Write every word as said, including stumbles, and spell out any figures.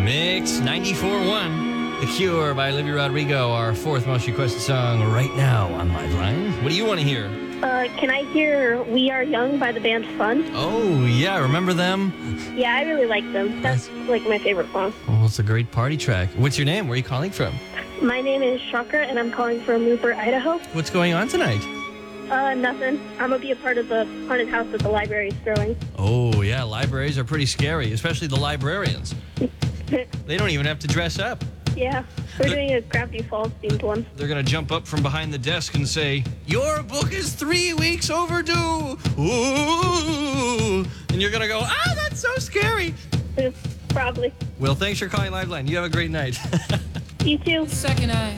Mix ninety-four point one. The Cure by Olivia Rodrigo, our fourth most requested song right now on Liveline. What do you want to hear? Uh, can I hear We Are Young by the band Fun? Oh, yeah. Remember them? Yeah, I really like them. That's like my favorite song. Oh, it's a great party track. What's your name? Where are you calling from? My name is Shaka, and I'm calling from Rupert, Idaho. What's going on tonight? Uh, nothing. I'm going to be a part of the haunted house that the library is throwing. Oh, yeah. Libraries are pretty scary, especially the librarians. They don't even have to dress up. Yeah, we're doing a Gravity Falls themed one. They're going to jump up from behind the desk and say, your book is three weeks overdue. Ooh. And you're going to go, ah, that's so scary. Probably. Well, thanks for calling Liveline. You have a great night. You too. Second eye.